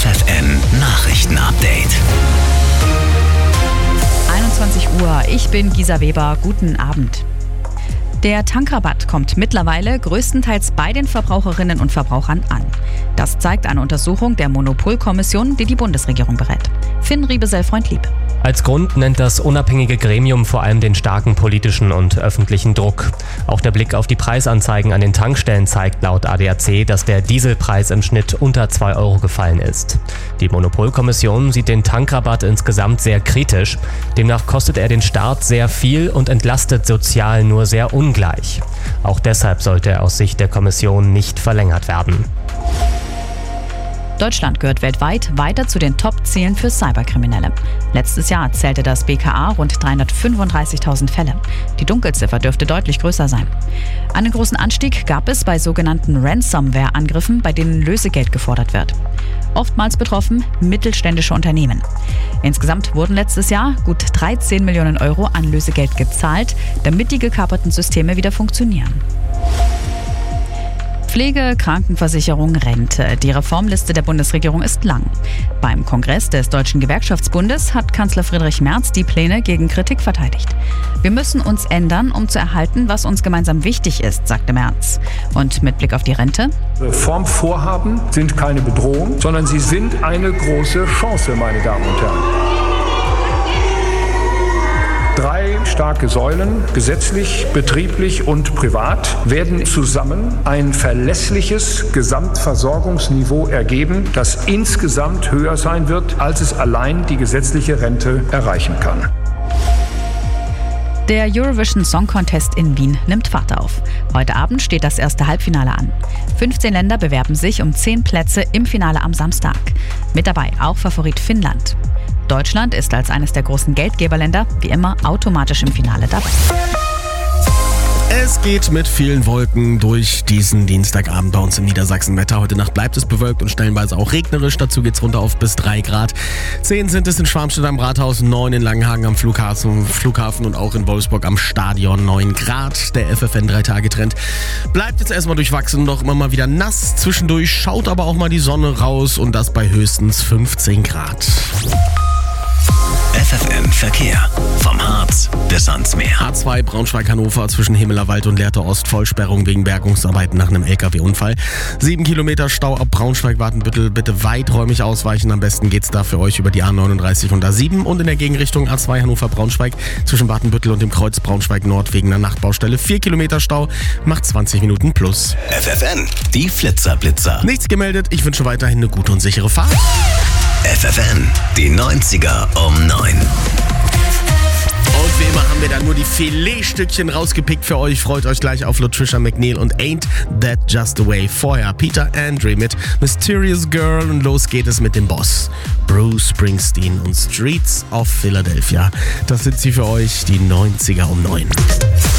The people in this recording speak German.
FFN Nachrichten-Update. 21 Uhr, ich bin Gisa Weber, guten Abend. Der Tankrabatt kommt mittlerweile größtenteils bei den Verbraucherinnen und Verbrauchern an. Das zeigt eine Untersuchung der Monopolkommission, die die Bundesregierung berät. Finn Riebesell-Freundlieb. Als Grund nennt das unabhängige Gremium vor allem den starken politischen und öffentlichen Druck. Auch der Blick auf die Preisanzeigen an den Tankstellen zeigt laut ADAC, dass der Dieselpreis im Schnitt unter 2 Euro gefallen ist. Die Monopolkommission sieht den Tankrabatt insgesamt sehr kritisch. Demnach kostet er den Staat sehr viel und entlastet sozial nur sehr ungleich. Auch deshalb sollte er aus Sicht der Kommission nicht verlängert werden. Deutschland gehört weltweit weiter zu den Top-Zielen für Cyberkriminelle. Letztes Jahr zählte das BKA rund 335.000 Fälle. Die Dunkelziffer dürfte deutlich größer sein. Einen großen Anstieg gab es bei sogenannten Ransomware-Angriffen, bei denen Lösegeld gefordert wird. Oftmals betroffen mittelständische Unternehmen. Insgesamt wurden letztes Jahr gut 13 Millionen Euro an Lösegeld gezahlt, damit die gekaperten Systeme wieder funktionieren. Pflege, Krankenversicherung, Rente. Die Reformliste der Bundesregierung ist lang. Beim Kongress des Deutschen Gewerkschaftsbundes hat Kanzler Friedrich Merz die Pläne gegen Kritik verteidigt. Wir müssen uns ändern, um zu erhalten, was uns gemeinsam wichtig ist, sagte Merz. Und mit Blick auf die Rente? Reformvorhaben sind keine Bedrohung, sondern sie sind eine große Chance, meine Damen und Herren. 3 starke Säulen, gesetzlich, betrieblich und privat, werden zusammen ein verlässliches Gesamtversorgungsniveau ergeben, das insgesamt höher sein wird, als es allein die gesetzliche Rente erreichen kann. Der Eurovision Song Contest in Wien nimmt Fahrt auf. Heute Abend steht das erste Halbfinale an. 15 Länder bewerben sich um 10 Plätze im Finale am Samstag. Mit dabei auch Favorit Finnland. Deutschland ist als eines der großen Geldgeberländer wie immer automatisch im Finale dabei. Es geht mit vielen Wolken durch diesen Dienstagabend bei uns im Niedersachsen-Wetter. Heute Nacht bleibt es bewölkt und stellenweise auch regnerisch. Dazu geht's runter auf bis 3 Grad. 10 sind es in Schwarmstedt am Rathaus, 9 in Langenhagen am Flughafen und auch in Wolfsburg am Stadion 9 Grad. Der FFN 3-Tage-Trend bleibt jetzt erstmal durchwachsen, doch immer mal wieder nass. Zwischendurch schaut aber auch mal die Sonne raus und das bei höchstens 15 Grad. FFN Verkehr. Vom Harz bis ans Meer. A2 Braunschweig-Hannover zwischen Himmelerwald und Lehrte Ost. Vollsperrung wegen Bergungsarbeiten nach einem LKW-Unfall. 7 Kilometer Stau ab Braunschweig-Wartenbüttel. Bitte weiträumig ausweichen. Am besten geht's da für euch über die A39 und A7. Und in der Gegenrichtung A2 Hannover-Braunschweig zwischen Wartenbüttel und dem Kreuz Braunschweig-Nord wegen einer Nachtbaustelle. 4 Kilometer Stau, macht 20 Minuten plus. FFN, die Flitzer-Blitzer. Nichts gemeldet. Ich wünsche weiterhin eine gute und sichere Fahrt. FFN, die 90er um 9. Und wie immer haben wir da nur die Filetstückchen rausgepickt für euch. Freut euch gleich auf Latricia McNeil und Ain't That Just the Way. Vorher Peter Andre mit Mysterious Girl und los geht es mit dem Boss Bruce Springsteen und Streets of Philadelphia. Das sind sie für euch, die 90er um 9.